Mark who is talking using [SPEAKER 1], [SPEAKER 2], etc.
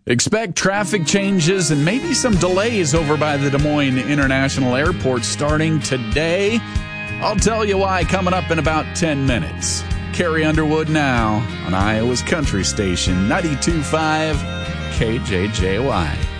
[SPEAKER 1] Expect traffic changes and maybe some delays over by the Des Moines International Airport starting today. I'll tell you why coming up in about 10 minutes. Carrie Underwood now on Iowa's Country Station, 92.5 KJJY.